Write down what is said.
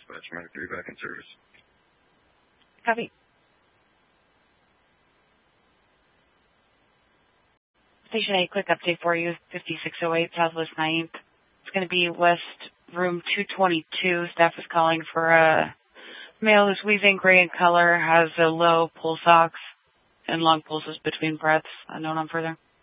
Dispatch Mark 3 back in service. Copy. Station 8, quick update for you. 5608 Southwest 9th. It's going to be West Room 222. Staff is calling for a male who's wheezing, gray in color, has a low pulse ox and long pulses between breaths. Unknown on further.